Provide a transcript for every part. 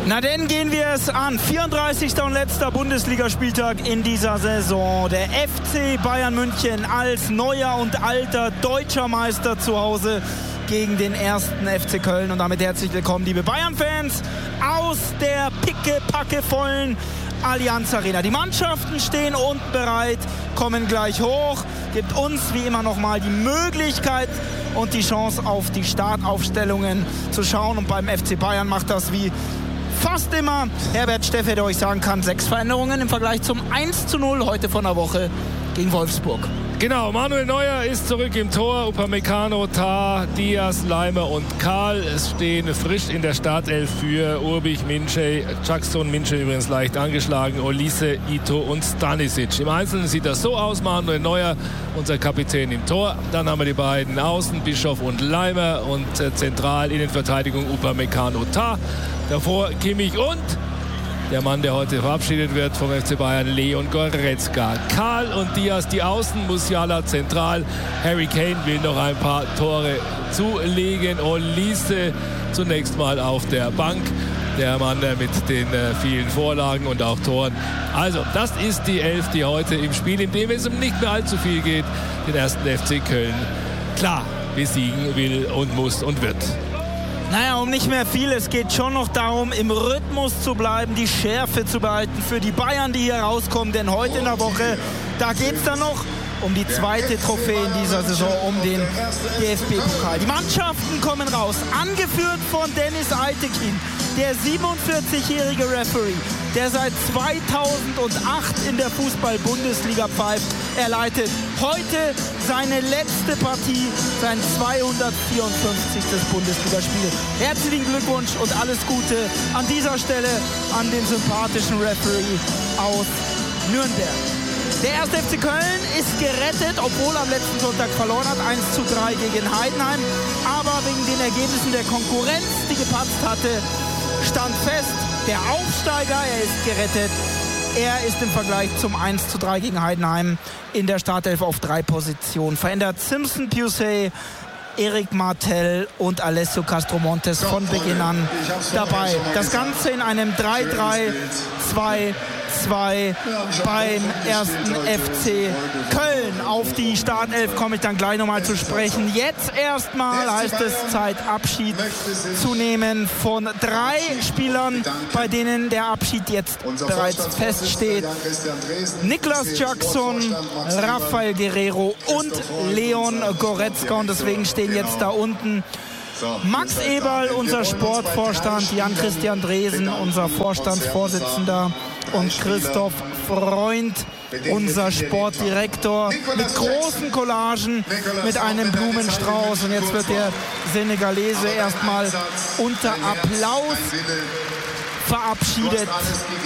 Na denn gehen wir es an. 34. und letzter Bundesligaspieltag in dieser Saison. Der FC Bayern München als neuer und alter deutscher Meister zu Hause gegen den ersten FC Köln. Und damit herzlich willkommen, liebe Bayern-Fans, aus der pickepackevollen Allianz Arena. Die Mannschaften stehen unten bereit, kommen gleich hoch. Gibt uns wie immer nochmal die Möglichkeit und die Chance, auf die Startaufstellungen zu schauen. Und beim FC Bayern macht das wie fast immer Herbert Steffel, der euch sagen kann, 6 Veränderungen im Vergleich zum 1:0 heute von der Woche gegen Wolfsburg. Genau, Manuel Neuer ist zurück im Tor. Upamecano, Tah, Diaz, Leimer und Karl. Es stehen frisch in der Startelf für Urbich, Minchey, Jackson, Minchey übrigens leicht angeschlagen, Olise, Ito und Stanisic. Im Einzelnen sieht das so aus: Manuel Neuer, unser Kapitän, im Tor. Dann haben wir die beiden Außen, Bischof und Leimer, und zentral in den Verteidigung Upamecano, Tah. Davor Kimmich und der Mann, der heute verabschiedet wird vom FC Bayern, Leon Goretzka. Karl und Diaz die Außen, Musiala zentral. Harry Kane will noch ein paar Tore zulegen. Olise zunächst mal auf der Bank. Der Mann mit den vielen Vorlagen und auch Toren. Also, das ist die Elf, die heute im Spiel, in dem es um nicht mehr allzu viel geht, den ersten FC Köln klar besiegen will und muss und wird. Naja, um nicht mehr viel. Es geht schon noch darum, im Rhythmus zu bleiben, die Schärfe zu behalten für die Bayern, die hier rauskommen. Denn heute in der Woche, da geht es dann noch um die zweite Trophäe in dieser Saison, um den DFB-Pokal. Die Mannschaften kommen raus, angeführt von Dennis Eitekin, der 47-jährige Referee, der seit 2008 in der Fußball-Bundesliga pfeift. Er leitet heute seine letzte Partie, sein 254. Bundesligaspiel. Herzlichen Glückwunsch und alles Gute an dieser Stelle an den sympathischen Referee aus Nürnberg. Der erste FC Köln ist gerettet, obwohl er am letzten Sonntag verloren hat, 1:3 gegen Heidenheim. Aber wegen den Ergebnissen der Konkurrenz, die gepatzt hatte, stand fest, der Aufsteiger, er ist gerettet. Er ist im Vergleich zum 1:3 gegen Heidenheim in der Startelf auf 3 Positionen verändert. Simpson, Pusey, Eric Martel und Alessio Castromontes von Beginn an dabei. Das Ganze in einem 3-3-2-2 beim ersten FC Köln. Auf die Startelf komme ich dann gleich nochmal zu sprechen. Jetzt erstmal heißt es Zeit, Abschied zu nehmen von 3 Spielern, bei denen der Abschied jetzt bereits feststeht. Niklas Jackson, Rafael Guerreiro und Leon Goretzka. Und deswegen stehen jetzt da unten Max Eberl, unser Sportvorstand, Jan-Christian Dresen, unser Vorstandsvorsitzender, und Christoph Freund, unser Sportdirektor, mit großen Collagen, mit einem Blumenstrauß. Und jetzt wird der Senegalese erstmal unter Applaus verabschiedet.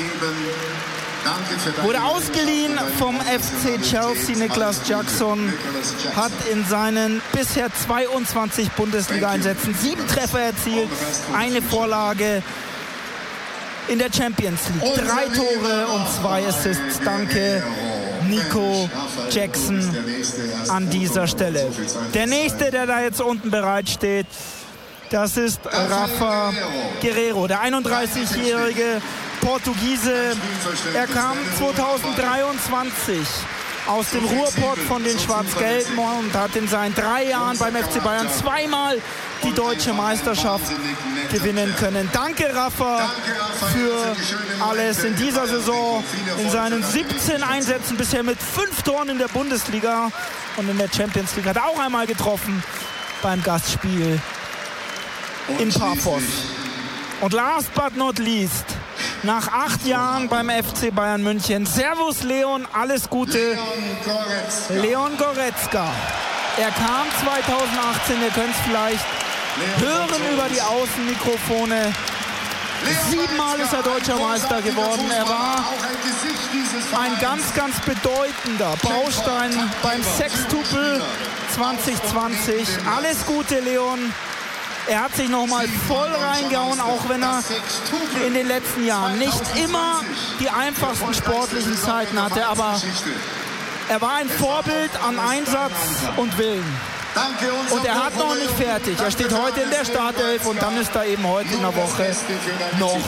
Wurde ausgeliehen vom FC Chelsea. Niklas Jackson hat in seinen bisher 22 Bundesliga-Einsätzen 7 Treffer erzielt, 1 Vorlage in der Champions League, 3 Tore und 2 Assists. Danke, Nico Jackson, an dieser Stelle. Der nächste, der da jetzt unten bereit steht, das ist Rafa Guerreiro, der 31-jährige Portugiese. Er kam 2023 aus dem Ruhrpott von den Schwarz-Gelben und hat in seinen 3 Jahren beim FC Bayern 2-mal die deutsche Meisterschaft gewinnen können. Danke, Rafa, für alles in dieser Saison, in seinen 17 Einsätzen bisher mit 5 Toren in der Bundesliga, und in der Champions League hat er auch einmal getroffen beim Gastspiel in Paphos. Und last but not least, nach 8 Jahren beim FC Bayern München, Servus Leon, alles Gute, Leon Goretzka. Er kam 2018, ihr könnt es vielleicht hören über die Außenmikrofone. 7-mal ist er deutscher Meister geworden. Er war ein ganz, ganz bedeutender Baustein beim Sextupel 2020. Alles Gute, Leon. Er hat sich nochmal voll reingehauen, auch wenn er in den letzten Jahren nicht immer die einfachsten sportlichen Zeiten hatte. Aber er war ein Vorbild an Einsatz und Willen. Und er hat noch nicht fertig. Er steht heute in der Startelf und dann ist da eben heute in der Woche noch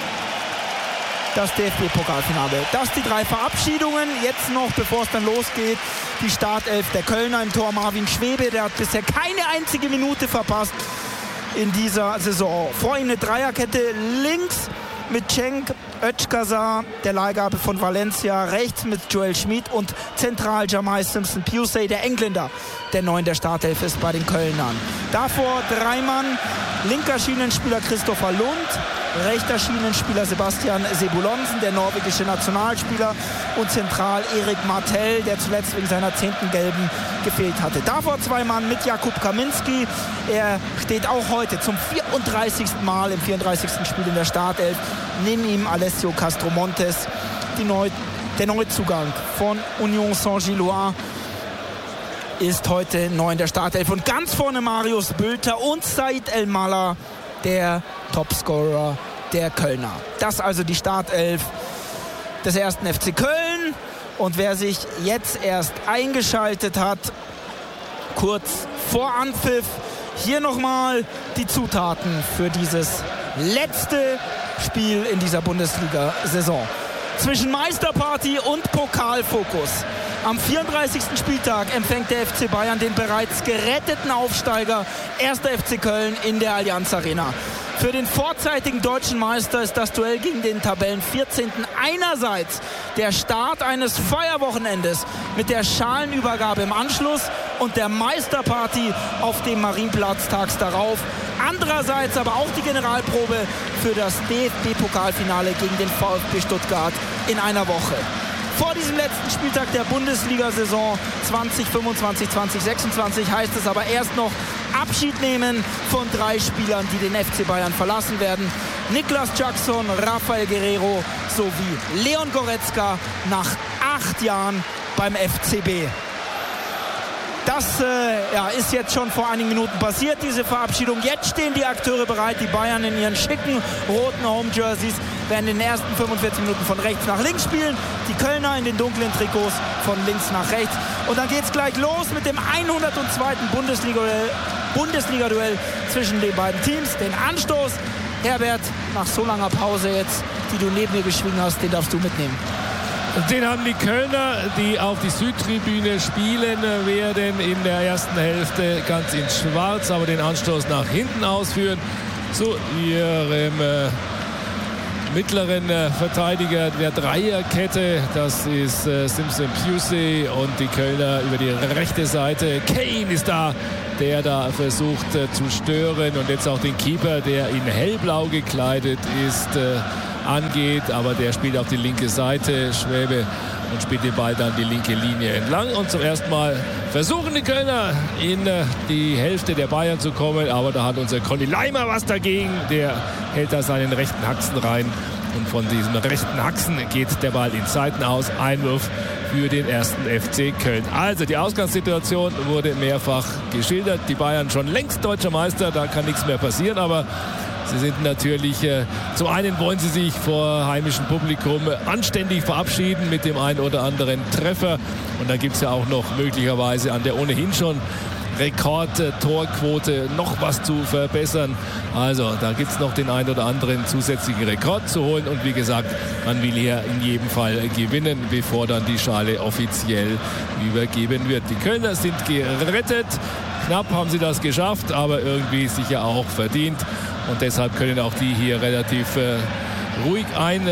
das DFB-Pokalfinale. Das die 3 Verabschiedungen. Jetzt noch, bevor es dann losgeht, die Startelf der Kölner im Tor Marvin Schwebe. Der hat bisher keine einzige Minute verpasst in dieser Saison. Vor ihm eine Dreierkette links mit Cenk Özkazar, der Leihgabe von Valencia, rechts mit Joel Schmid und zentral Jamai Simpson-Pusey, der Engländer, der neu in der Startelf ist bei den Kölnern. Davor 3 Mann, linker Schienenspieler Christopher Lund, rechter Schienenspieler Sebastian Sebulonsen, der norwegische Nationalspieler, und zentral Erik Martell, der zuletzt wegen seiner 10. Gelben gefehlt hatte. Davor 2 Mann mit Jakub Kaminski. Er steht auch heute zum 34. Mal im 34. Spiel in der Startelf. Neben ihm Alessio Castromontes, der Neuzugang von Union Saint-Gilloise, ist heute neu in der Startelf. Und ganz vorne Marius Bülter und Said El-Mallah, der Topscorer der Kölner. Das also die Startelf des 1. FC Köln. Und wer sich jetzt erst eingeschaltet hat, kurz vor Anpfiff, hier nochmal die Zutaten für dieses letzte Spiel in dieser Bundesliga-Saison. Zwischen Meisterparty und Pokalfokus. Am 34. Spieltag empfängt der FC Bayern den bereits geretteten Aufsteiger 1. FC Köln in der Allianz Arena. Für den vorzeitigen deutschen Meister ist das Duell gegen den Tabellen 14. einerseits der Start eines Feierwochenendes mit der Schalenübergabe im Anschluss und der Meisterparty auf dem Marienplatz tags darauf. Andererseits aber auch die Generalprobe für das DFB-Pokalfinale gegen den VfB Stuttgart in einer Woche. Vor diesem letzten Spieltag der Bundesliga-Saison 2025/2026 heißt es aber erst noch Abschied nehmen von 3 Spielern, die den FC Bayern verlassen werden. Niklas Jackson, Rafael Guerreiro sowie Leon Goretzka nach 8 Jahren beim FCB. Das ist jetzt schon vor einigen Minuten passiert, diese Verabschiedung. Jetzt stehen die Akteure bereit. Die Bayern in ihren schicken roten Home-Jerseys werden in den ersten 45 Minuten von rechts nach links spielen. Die Kölner in den dunklen Trikots von links nach rechts. Und dann geht es gleich los mit dem 102. Bundesliga-Duell zwischen den beiden Teams. Den Anstoß, Herbert, nach so langer Pause jetzt, die du neben mir geschwungen hast, den darfst du mitnehmen. Den haben die Kölner, die auf die Südtribüne spielen werden, in der ersten Hälfte ganz in Schwarz, aber den Anstoß nach hinten ausführen zu ihrem mittleren Verteidiger der Dreierkette. Das ist Simpson-Pusey, und die Kölner über die rechte Seite. Kane ist da, der da versucht zu stören und jetzt auch den Keeper, der in hellblau gekleidet ist, angeht, aber der spielt auf die linke Seite, Schwäbe, und spielt den Ball dann die linke Linie entlang. Und zum ersten Mal versuchen die Kölner in die Hälfte der Bayern zu kommen, aber da hat unser Conny Leimer was dagegen. Der hält da seinen rechten Haxen rein, und von diesem rechten Haxen geht der Ball in Seiten aus. Einwurf für den 1. FC Köln. Also die Ausgangssituation wurde mehrfach geschildert. Die Bayern schon längst deutscher Meister, da kann nichts mehr passieren, aber sie sind natürlich, zum einen wollen sie sich vor heimischem Publikum anständig verabschieden mit dem einen oder anderen Treffer. Und dann gibt es ja auch noch möglicherweise an der ohnehin schon Rekord-Torquote noch was zu verbessern. Also da gibt es noch den einen oder anderen zusätzlichen Rekord zu holen. Und wie gesagt, man will hier in jedem Fall gewinnen, bevor dann die Schale offiziell übergeben wird. Die Kölner sind gerettet. Knapp haben sie das geschafft, aber irgendwie sicher auch verdient. Und deshalb können auch die hier relativ ruhig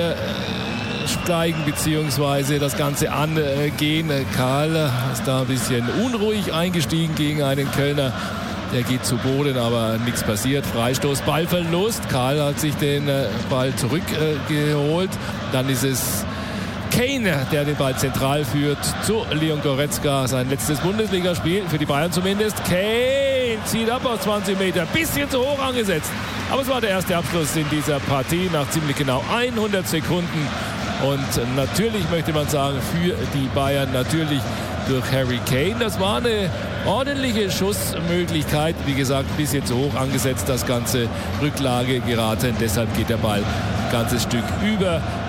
einsteigen bzw. das Ganze angehen. Karl ist da ein bisschen unruhig eingestiegen gegen einen Kölner. Der geht zu Boden, aber nichts passiert. Freistoß, Ballverlust. Karl hat sich den Ball zurückgeholt. Dann ist es Kane, der den Ball zentral führt zu Leon Goretzka. Sein letztes Bundesligaspiel, für die Bayern zumindest. Kane zieht ab aus 20 Meter. Bisschen zu hoch angesetzt. Aber es war der erste Abschluss in dieser Partie nach ziemlich genau 100 Sekunden. Und natürlich möchte man sagen, für die Bayern natürlich durch Harry Kane. Das war eine ordentliche Schussmöglichkeit. Wie gesagt, ein bisschen zu hoch angesetzt, das ganze Rücklage geraten. Deshalb geht der Ball ein ganzes Stück über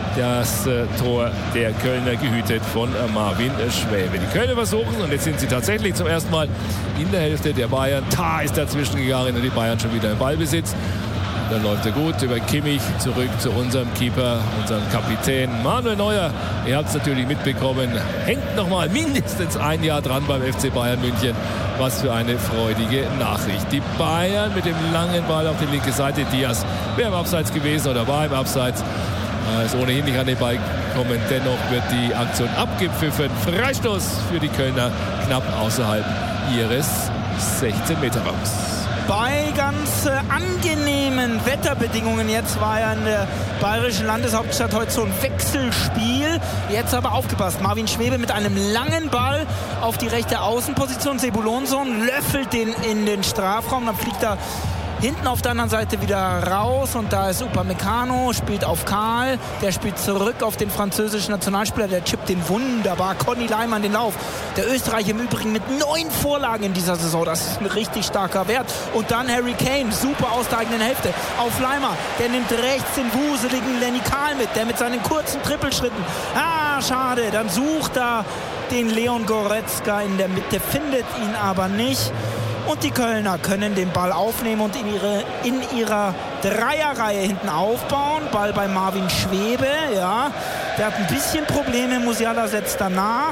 das Tor der Kölner gehütet von Marvin Schwäbe. Die Kölner versuchen, und jetzt sind sie tatsächlich zum ersten Mal in der Hälfte der Bayern. Tah ist dazwischen gegangen und die Bayern schon wieder im Ballbesitz. Dann läuft er gut über Kimmich zurück zu unserem Keeper, unserem Kapitän Manuel Neuer. Ihr habt es natürlich mitbekommen, hängt noch mal mindestens ein Jahr dran beim FC Bayern München. Was für eine freudige Nachricht. Die Bayern mit dem langen Ball auf die linke Seite. Diaz wäre im Abseits gewesen oder war im Abseits. Ist ohnehin nicht an den Ball gekommen. Dennoch wird die Aktion abgepfiffen. Freistoß für die Kölner knapp außerhalb ihres 16-Meter-Raums. Bei ganz angenehmen Wetterbedingungen. Jetzt war ja in der bayerischen Landeshauptstadt heute so ein Wechselspiel. Jetzt aber aufgepasst. Marvin Schwäbe mit einem langen Ball auf die rechte Außenposition. Sebulonson löffelt den in den Strafraum. Dann fliegt er hinten auf der anderen Seite wieder raus und da ist Upamecano, spielt auf Karl, der spielt zurück auf den französischen Nationalspieler, der chippt den wunderbar Conny Leimann den Lauf. Der Österreicher im Übrigen mit 9 Vorlagen in dieser Saison, das ist ein richtig starker Wert. Und dann Harry Kane, super aus der eigenen Hälfte, auf Leimer, der nimmt rechts den wuseligen Lenny Kahl mit, der mit seinen kurzen Trippelschritten, schade, dann sucht er den Leon Goretzka in der Mitte, findet ihn aber nicht. Und die Kölner können den Ball aufnehmen und in ihrer Dreierreihe hinten aufbauen. Ball bei Marvin Schwäbe, ja. Der hat ein bisschen Probleme, Musiala setzt danach.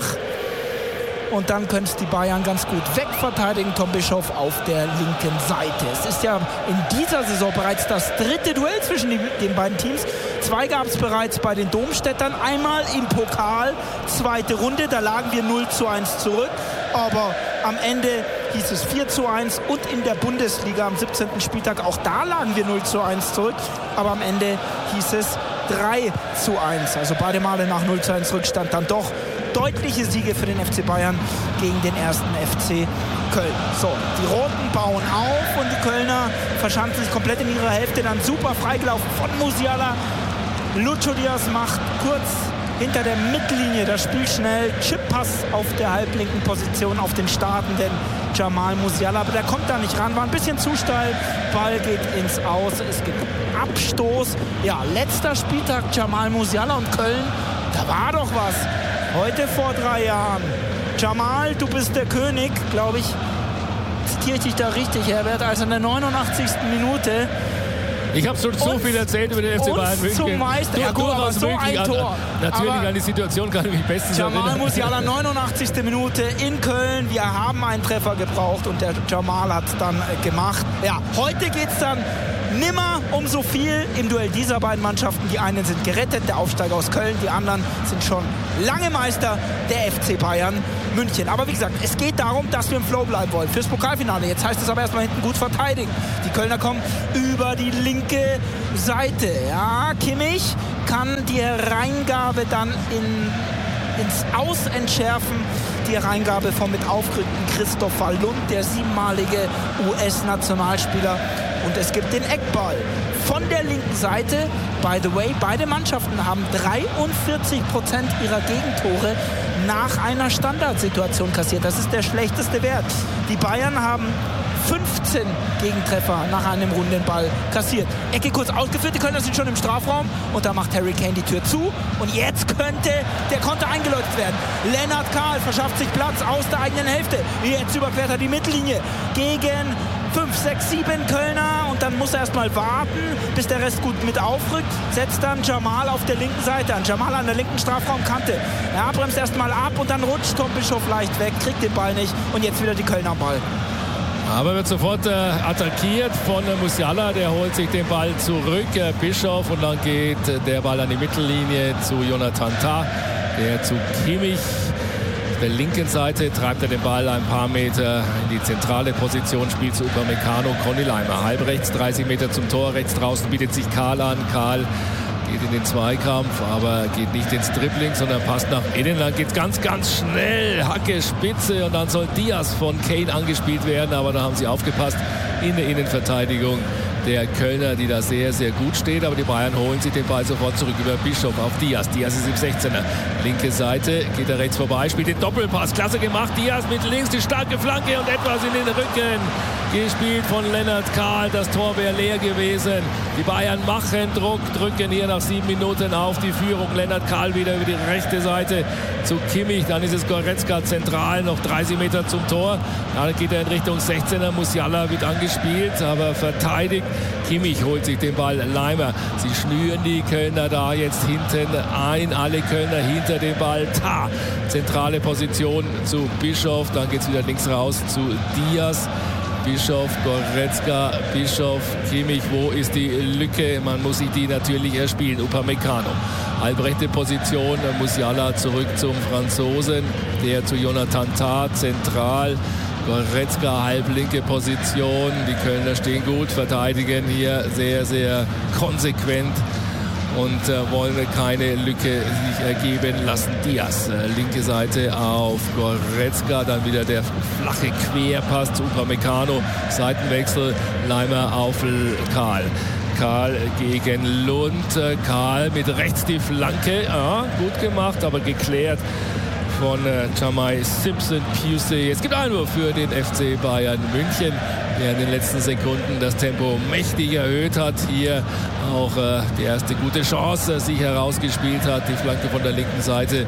Und dann können es die Bayern ganz gut wegverteidigen. Tom Bischoff auf der linken Seite. Es ist ja in dieser Saison bereits das 3. Duell zwischen den beiden Teams. 2 gab es bereits bei den Domstädtern. Einmal im Pokal, 2. Runde. Da lagen wir 0:1 zurück. Aber am Ende hieß es 4:1. Und in der Bundesliga am 17. Spieltag, auch da lagen wir 0:1 zurück. Aber am Ende hieß es 3:1. Also beide Male nach 0:1 Rückstand dann doch deutliche Siege für den FC Bayern gegen den 1. FC Köln. So, die Roten bauen auf und die Kölner verschanzen sich komplett in ihrer Hälfte. Dann super freigelaufen von Musiala. Lucho Diaz macht kurz hinter der Mittellinie das Spiel schnell. Chip-Pass auf der halblinken Position auf den startenden Jamal Musiala. Aber der kommt da nicht ran, war ein bisschen zu steil. Ball geht ins Aus, es gibt Abstoß. Ja, letzter Spieltag Jamal Musiala und Köln. Da war doch was. Heute vor 3 Jahren. Jamal, du bist der König, glaube ich. Zitiere ich dich da richtig, Herbert? Also in der 89. Minute. Ich habe schon so viel erzählt über den FC Bayern München. Zum Meister. Ja, gut, aber so ein Tor. Natürlich an die Situation kann ich mich bestens erinnern. Jamal Musiala, 89. Minute in Köln. Wir haben einen Treffer gebraucht und der Jamal hat es dann gemacht. Ja, heute geht es dann nimmer um so viel im Duell dieser beiden Mannschaften. Die einen sind gerettet, der Aufsteiger aus Köln, die anderen sind schon lange Meister, der FC Bayern München. Aber wie gesagt, es geht darum, dass wir im Flow bleiben wollen fürs Pokalfinale. Jetzt heißt es aber erstmal hinten gut verteidigen. Die Kölner kommen über die linke Seite. Ja, Kimmich kann die Hereingabe dann ins Aus entschärfen. Die Hereingabe vom mit aufgerückten Christopher Lund, der 7-malige US-Nationalspieler. Und es gibt den Eckball von der linken Seite. By the way, beide Mannschaften haben 43% ihrer Gegentore nach einer Standardsituation kassiert. Das ist der schlechteste Wert. Die Bayern haben 15 Gegentreffer nach einem runden Ball kassiert. Ecke kurz ausgeführt, die Kölner sind schon im Strafraum und da macht Harry Kane die Tür zu und jetzt könnte der Konter eingeläutet werden. Lennart Kahl verschafft sich Platz aus der eigenen Hälfte. Jetzt überquert er die Mittellinie gegen 5, 6, 7 Kölner und dann muss er erstmal warten, bis der Rest gut mit aufrückt. Setzt dann Jamal auf der linken Seite an. Jamal an der linken Strafraumkante. Er bremst erstmal ab und dann rutscht Tom Bischoff leicht weg, kriegt den Ball nicht und jetzt wieder die Kölner am Ball. Aber wird sofort attackiert von Musiala, der holt sich den Ball zurück, Bischoff, und dann geht der Ball an die Mittellinie zu Jonathan Tah, der zu Kimmich. Auf der linken Seite treibt er den Ball ein paar Meter in die zentrale Position, spielt zu Upamecano, Conny Leimer. Halb rechts, 30 Meter zum Tor, rechts draußen bietet sich Karl an. Karl geht in den Zweikampf, aber geht nicht ins Dribbling, sondern passt nach innen. Dann geht es ganz, ganz schnell. Hacke, Spitze und dann soll Diaz von Kane angespielt werden, aber da haben sie aufgepasst in der Innenverteidigung der Kölner, die da sehr, sehr gut steht. Aber die Bayern holen sich den Ball sofort zurück über Bischoff auf Diaz. Diaz ist im 16er. Linke Seite, geht er rechts vorbei, spielt den Doppelpass. Klasse gemacht. Diaz mit links, die starke Flanke und etwas in den Rücken gespielt von Lennart Kahl. Das Tor wäre leer gewesen. Die Bayern machen Druck, drücken hier nach 7 Minuten auf die Führung. Lennart Kahl wieder über die rechte Seite zu Kimmich. Dann ist es Goretzka zentral, noch 30 Meter zum Tor. Dann geht er in Richtung 16er. Musiala wird angespielt, aber verteidigt. Kimmich holt sich den Ball. Leimer. Sie schnüren die Kölner da jetzt hinten ein. Alle Kölner hinter dem Ball. Zentrale Position zu Bischof. Dann geht es wieder links raus zu Diaz. Bischof, Goretzka, Bischof, Kimmich, wo ist die Lücke? Man muss sich die natürlich erspielen. Upamecano, halbrechte Position, Musiala zurück zum Franzosen, der zu Jonathan Tah, zentral. Goretzka, halblinke Position. Die Kölner stehen gut, verteidigen hier sehr, sehr konsequent und wollen keine Lücke sich ergeben lassen. Diaz, linke Seite auf Goretzka, dann wieder der flache Querpass zu Upamecano, Seitenwechsel, Leimer auf Kahl. Kahl gegen Lund, Kahl mit rechts die Flanke, gut gemacht, aber geklärt von Jamai Simpson-Pusey. Es gibt Einwurf für den FC Bayern München, der in den letzten Sekunden das Tempo mächtig erhöht hat. Hier auch die erste gute Chance sich herausgespielt hat. Die Flanke von der linken Seite.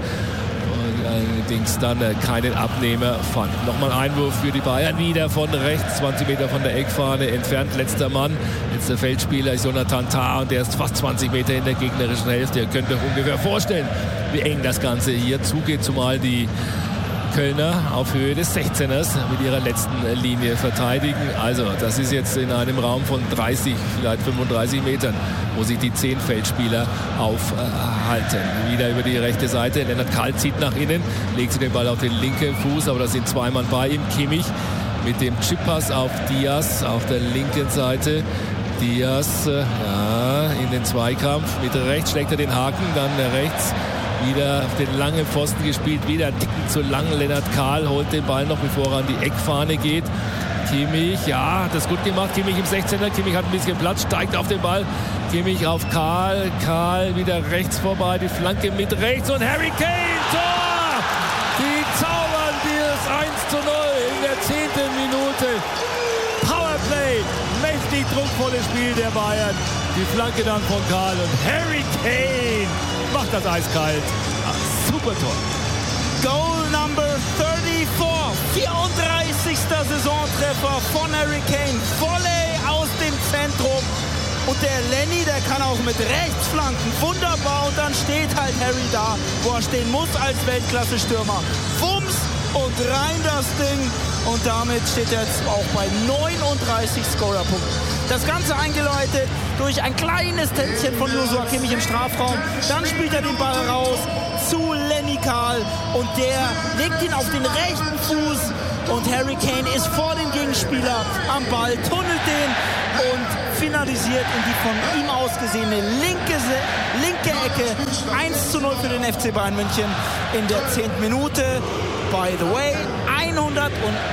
Allerdings dann keinen Abnehmer fand. Nochmal Einwurf für die Bayern, wieder von rechts, 20 Meter von der Eckfahne entfernt. Letzter Mann, letzter Feldspieler ist Jonathan Tah und der ist fast 20 Meter in der gegnerischen Hälfte. Ihr könnt euch ungefähr vorstellen, wie eng das Ganze hier zugeht, zumal die Kölner auf Höhe des 16ers mit ihrer letzten Linie verteidigen. Also das ist jetzt in einem Raum von 30, vielleicht 35 Metern, wo sich die 10 Feldspieler aufhalten. Wieder über die rechte Seite. Lennart Kahl zieht nach innen, legt sich den Ball auf den linken Fuß, aber da sind 2 Mann bei ihm. Kimmich mit dem Chippass auf Diaz auf der linken Seite. Diaz in den Zweikampf. Mit rechts schlägt er den Haken, dann rechts wieder auf den langen Pfosten gespielt, wieder ein Ticken zu lang. Lennart Kahl holt den Ball noch, bevor er an die Eckfahne geht. Kimmich, hat das gut gemacht. Kimmich im 16er, Kimmich hat ein bisschen Platz, steigt auf den Ball. Kimmich auf Kahl, Kahl wieder rechts vorbei, die Flanke mit rechts und Harry Kane, Tor! Die zaubern dieses 1:0 in der 10. Minute. Powerplay, mächtig druckvolles Spiel der Bayern. Die Flanke dann von Kahl und Harry Kane macht das eiskalt. Super Tor. Goal number 34. 34. Saisontreffer von Harry Kane. Volley aus dem Zentrum. Und der Lenny, der kann auch mit rechts flanken. Wunderbar. Und dann steht halt Harry da, wo er stehen muss als Weltklasse-Stürmer. Wumms und rein das Ding. Und damit steht er jetzt auch bei 39 Scorerpunkten. Das Ganze eingeläutet durch ein kleines Tänzchen von Joshua Kimmich im Strafraum. Dann spielt er den Ball raus zu Lenny Kahl und der legt ihn auf den rechten Fuß und Harry Kane ist vor dem Gegenspieler am Ball, tunnelt den und finalisiert in die von ihm ausgesehene linke Ecke. 1:0 für den FC Bayern München in der 10. Minute. By the way, 118.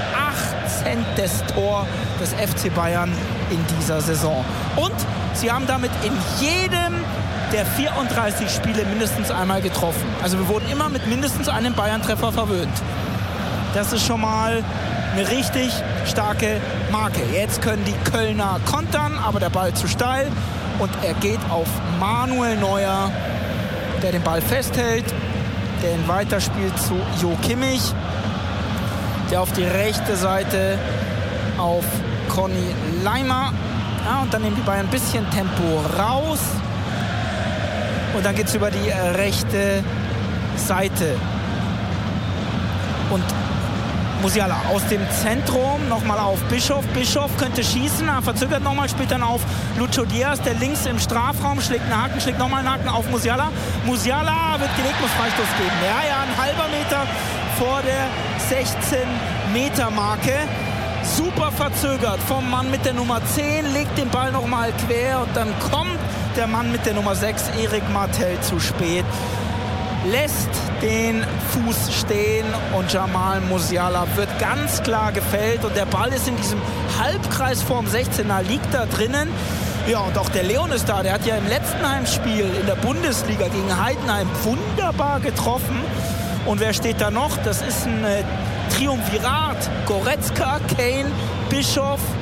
Tor des FC Bayern in dieser Saison. Und sie haben damit in jedem der 34 Spiele mindestens einmal getroffen. Also wir wurden immer mit mindestens einem Bayern-Treffer verwöhnt. Das ist schon mal eine richtig starke Marke. Jetzt können die Kölner kontern, aber der Ball zu steil und er geht auf Manuel Neuer, der den Ball festhält, der ihn weiterspielt zu Jo Kimmich, der auf die rechte Seite auf Conny Leimer. Ja, und dann nehmen die Bayern ein bisschen Tempo raus. Und dann geht es über die rechte Seite. Und Musiala aus dem Zentrum nochmal auf Bischof. Bischof könnte schießen, verzögert nochmal, spielt dann auf Lucho Diaz, der links im Strafraum schlägt einen Haken, schlägt nochmal einen Haken auf Musiala. Musiala wird gelegt, muss Freistoß geben. Ja, ein halber Meter vor der 16-Meter-Marke. Super verzögert vom Mann mit der Nummer 10, legt den Ball nochmal quer und dann kommt der Mann mit der Nummer 6, Erik Martel, zu spät. Lässt den Fuß stehen und Jamal Musiala wird ganz klar gefällt und der Ball ist in diesem Halbkreis vorm 16er, liegt da drinnen. Ja, und auch der Leon ist da, der hat ja im letzten Heimspiel in der Bundesliga gegen Heidenheim wunderbar getroffen. Und wer steht da noch? Das ist ein Triumvirat. Goretzka, Kane, Bischof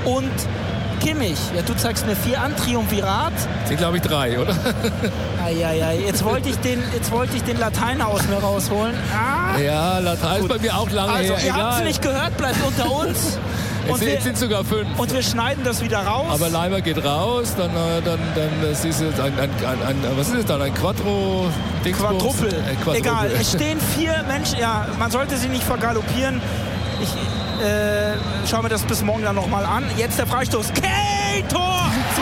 und Kimmich. Ja, du zeigst mir 4 an, Triumvirat. Sind, glaube ich, 3, oder? Eieiei, jetzt wollte ich den Lateiner aus mir rausholen. Ja, Latein ist bei mir auch lange her. Ihr habt es nicht gehört, bleibt unter uns. Jetzt sind sogar 5. Und wir schneiden das wieder raus. Aber Leimer geht raus, dann das ist jetzt was ist es dann? Ein Quadruppel. Egal, es stehen 4 Menschen. Ja, man sollte sie nicht vergaloppieren. Ich schaue mir das bis morgen dann nochmal an. Jetzt der Freistoß. Kane, Tor!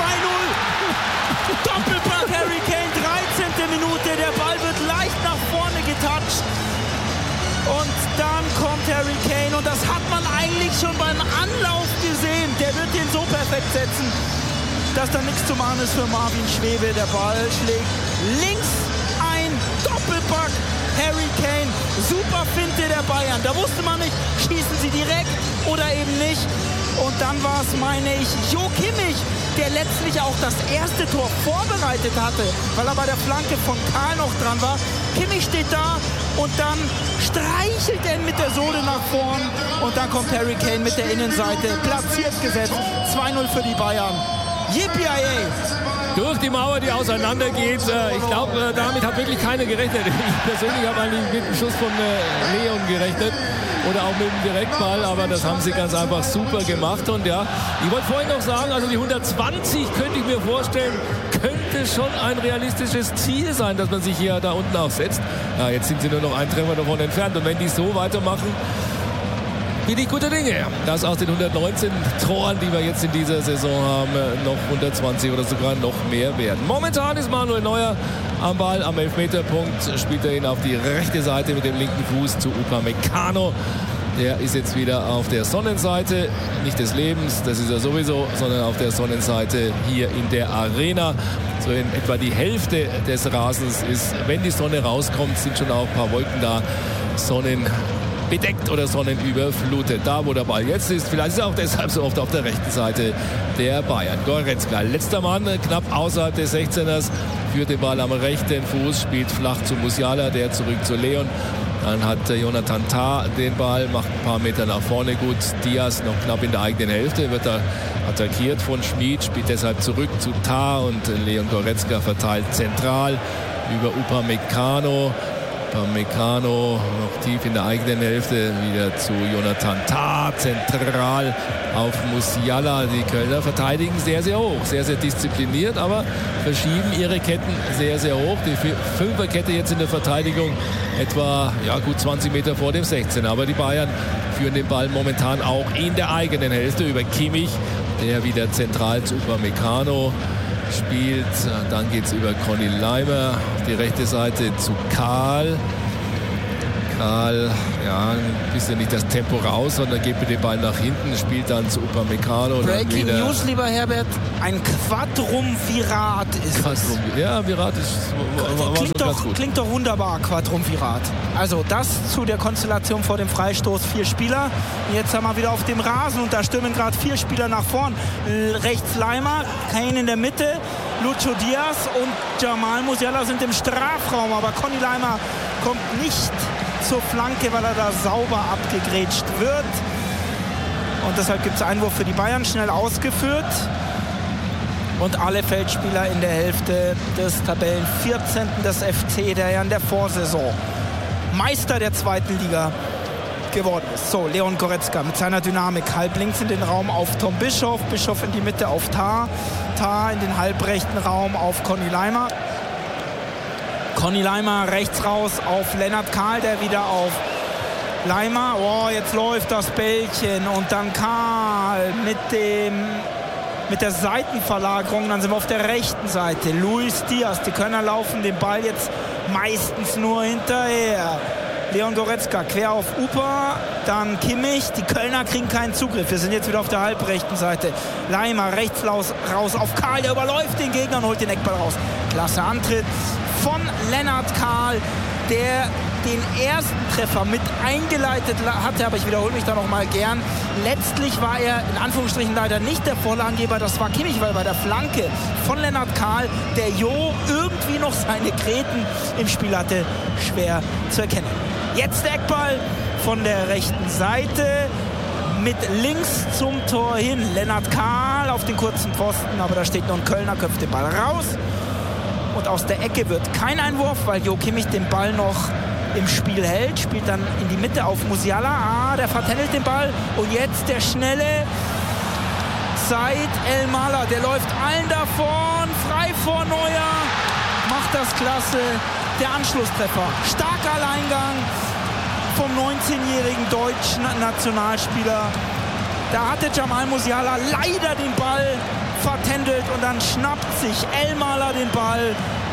2-0. Doppelpack Harry Kane, 13. Minute. Der Ball wird leicht nach vorne getoucht. Und dann kommt Harry Kane. Und das hat man eigentlich schon beim Anlauf gesehen. Der wird den so perfekt setzen, dass da nichts zu machen ist für Marvin Schwebe. Der Ball schlägt links ein. Doppelpack Harry Kane. Super Finte der Bayern. Da wusste man nicht, schießen sie direkt oder eben nicht. Und dann war es, meine ich, Jo Kimmich, der letztlich auch das erste Tor vorbereitet hatte, weil er bei der Flanke von Karl noch dran war. Kimmich steht da und dann streichelt er mit der Sohle nach vorn. Und dann kommt Harry Kane mit der Innenseite, platziert gesetzt. 2-0 für die Bayern. Yippie! Durch die Mauer, die auseinandergeht. Ich glaube, damit hat wirklich keiner gerechnet. Ich persönlich habe eigentlich mit dem Schuss von Leon gerechnet. Oder auch mit dem Direktball, aber das haben sie ganz einfach super gemacht. Und ja, ich wollte vorhin noch sagen, also die 120 könnte ich mir vorstellen, könnte schon ein realistisches Ziel sein, dass man sich hier da unten auch setzt. Ja, jetzt sind sie nur noch ein Treffer davon entfernt. Und wenn die so weitermachen, bin ich guter Dinge, dass aus den 119 Toren, die wir jetzt in dieser Saison haben, noch 120 oder sogar noch mehr werden. Momentan ist Manuel Neuer am Ball, am Elfmeterpunkt, spielt er ihn auf die rechte Seite mit dem linken Fuß zu Upamecano. Der ist jetzt wieder auf der Sonnenseite, nicht des Lebens, das ist er sowieso, sondern auf der Sonnenseite hier in der Arena. So in etwa die Hälfte des Rasens ist, wenn die Sonne rauskommt, sind schon auch ein paar Wolken da, bedeckt oder sonnenüberflutet. Da, wo der Ball jetzt ist, vielleicht ist er auch deshalb so oft auf der rechten Seite der Bayern. Goretzka, letzter Mann, knapp außerhalb des 16ers, führt den Ball am rechten Fuß, spielt flach zu Musiala, der zurück zu Leon. Dann hat Jonathan Tah den Ball, macht ein paar Meter nach vorne gut. Diaz noch knapp in der eigenen Hälfte, wird da attackiert von Schmid, spielt deshalb zurück zu Tah und Leon Goretzka verteilt zentral über Upamecano. Upamecano noch tief in der eigenen Hälfte, wieder zu Jonathan Tah, zentral auf Musiala. Die Kölner verteidigen sehr, sehr hoch, sehr, sehr diszipliniert, aber verschieben ihre Ketten sehr, sehr hoch. Die Fünferkette jetzt in der Verteidigung etwa gut 20 Meter vor dem 16. Aber die Bayern führen den Ball momentan auch in der eigenen Hälfte über Kimmich, der wieder zentral zu Upamecano spielt. Dann geht es über Conny Leimer auf die rechte Seite zu Karl. Karl, ein bisschen nicht das Tempo raus, sondern geht mit dem Ball nach hinten, spielt dann zu Upamecano. Breaking News, lieber Herbert, ein Quadrumvirat ist es. Ja, Virat ist, klingt doch wunderbar, Quadrumvirat. Also das zu der Konstellation vor dem Freistoß, 4 Spieler. Jetzt haben wir wieder auf dem Rasen und da stürmen gerade 4 Spieler nach vorn. Rechts Leimer, Kane in der Mitte, Lucho Diaz und Jamal Musiala sind im Strafraum, aber Conny Leimer kommt nicht zur Flanke, weil er da sauber abgegrätscht wird. Und deshalb gibt es Einwurf für die Bayern, schnell ausgeführt. Und alle Feldspieler in der Hälfte des Tabellen 14. des FC, der ja in der Vorsaison Meister der 2. Liga geworden ist. So, Leon Goretzka mit seiner Dynamik halb links in den Raum auf Tom Bischoff, Bischoff in die Mitte auf Tah, Tah in den halbrechten Raum auf Conny Leimer. Conny Leimer rechts raus auf Lennart Kahl, der wieder auf Leimer. Oh, jetzt läuft das Bällchen und dann Kahl mit der Seitenverlagerung. Dann sind wir auf der rechten Seite. Luis Diaz, die Kölner laufen den Ball jetzt meistens nur hinterher. Leon Goretzka quer auf Upa, dann Kimmich. Die Kölner kriegen keinen Zugriff. Wir sind jetzt wieder auf der halbrechten Seite. Leimer rechts raus auf Kahl, der überläuft den Gegner und holt den Eckball raus. Klasse Antritt von Lennart Kahl, der den ersten Treffer mit eingeleitet hatte, aber ich wiederhole mich da noch mal gern. Letztlich war er in Anführungsstrichen leider nicht der Vorlagengeber, das war Kimmich, weil bei der Flanke von Lennart Kahl der Jo irgendwie noch seine Gräten im Spiel hatte, schwer zu erkennen. Jetzt der Eckball von der rechten Seite mit links zum Tor hin. Lennart Kahl auf den kurzen Pfosten, aber da steht noch ein Kölner, köpft den Ball raus. Und aus der Ecke wird kein Einwurf, weil Jo Kimmich den Ball noch im Spiel hält. Spielt dann in die Mitte auf Musiala. Der vertändelt den Ball. Und jetzt der schnelle Said El-Mala. Der läuft allen davon. Frei vor Neuer. Macht das klasse. Der Anschlusstreffer. Starker Alleingang vom 19-jährigen deutschen Nationalspieler. Da hatte Jamal Musiala leider den Ball vertändelt und dann schnappt sich El-Mala den Ball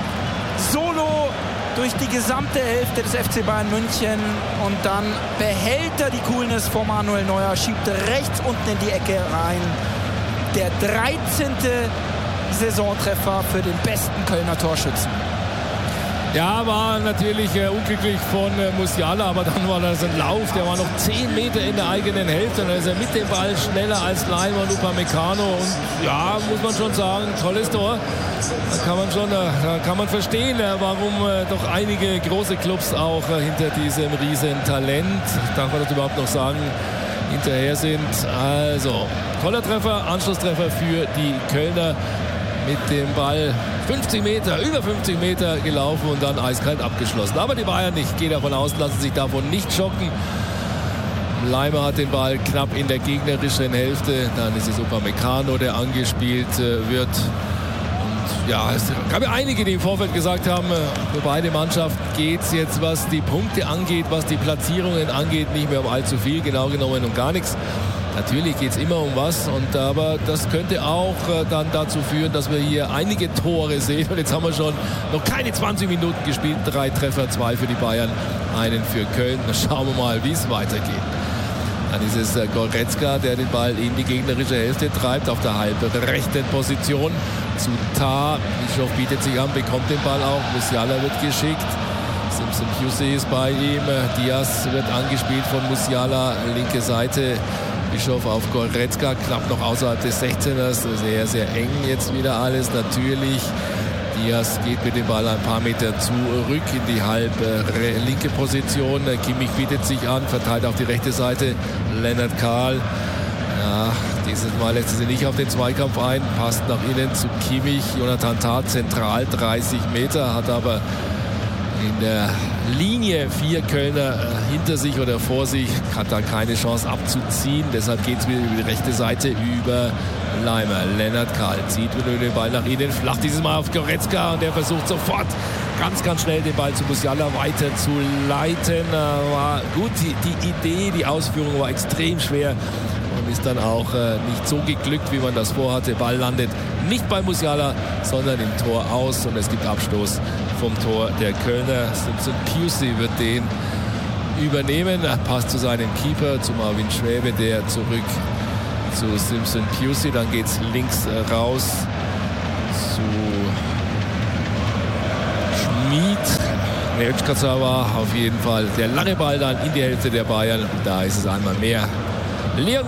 solo durch die gesamte Hälfte des FC Bayern München und dann behält er die Coolness vor Manuel Neuer, schiebt rechts unten in die Ecke rein. Der 13. Saisontreffer für den besten Kölner Torschützen. Ja, war natürlich unglücklich von Musiala, aber dann war das ein Lauf, der war noch 10 Meter in der eigenen Hälfte und dann ist er mit dem Ball schneller als Leimer und Upamecano und ja, muss man schon sagen, tolles Tor. Da kann man verstehen, warum doch einige große Clubs auch hinter diesem Riesentalent, darf man das überhaupt noch sagen, hinterher sind. Also, toller Treffer, Anschlusstreffer für die Kölner. Mit dem Ball über 50 Meter gelaufen und dann eiskalt abgeschlossen. Aber die Bayern nicht. Ich gehe davon aus, lassen sich davon nicht schocken. Leimer hat den Ball knapp in der gegnerischen Hälfte. Dann ist es Upamecano, der angespielt wird. Und ja, es gab ja einige, die im Vorfeld gesagt haben, für beide Mannschaften geht es jetzt, was die Punkte angeht, was die Platzierungen angeht, nicht mehr um allzu viel, genau genommen um gar nichts. Natürlich geht es immer um was, aber das könnte auch dann dazu führen, dass wir hier einige Tore sehen. Und jetzt haben wir schon noch keine 20 Minuten gespielt. 3 Treffer, 2 für die Bayern, einen für Köln. Dann schauen wir mal, wie es weitergeht. Dann ist es Goretzka, der den Ball in die gegnerische Hälfte treibt, auf der halben rechten Position. Zu Tah. Bischof bietet sich an, bekommt den Ball auch. Musiala wird geschickt. Simpson Husey ist bei ihm. Diaz wird angespielt von Musiala, linke Seite. Bischof auf Goretzka, knapp noch außerhalb des 16ers. Sehr, sehr eng jetzt wieder alles. Natürlich, Diaz geht mit dem Ball ein paar Meter zurück in die linke Position. Kimmich bietet sich an, verteilt auf die rechte Seite. Lennart Kahl. Ja, dieses Mal lässt er sich nicht auf den Zweikampf ein. Passt nach innen zu Kimmich. Jonathan Tah zentral, 30 Meter, hat aber in der Linie 4 Kölner hinter sich oder vor sich, hat da keine Chance abzuziehen. Deshalb geht es wieder über die rechte Seite über Leimer. Lennart Kahl zieht wieder den Ball nach innen, flach dieses Mal auf Goretzka und der versucht sofort ganz schnell den Ball zu Musiala weiter zu leiten. War gut, die Idee, die Ausführung war extrem schwer und ist dann auch nicht so geglückt, wie man das vorhatte. Ball landet nicht bei Musiala, sondern im Tor aus und es gibt Abstoß vom Tor der Kölner. Simpson Husey wird den übernehmen. Er passt zu seinem Keeper, zu Marvin Schwäbe, der zurück zu Simpson Husey. Dann geht es links raus zu Schmid. Özkazawa auf jeden Fall. Der lange Ball dann in die Hälfte der Bayern. Da ist es einmal mehr Leon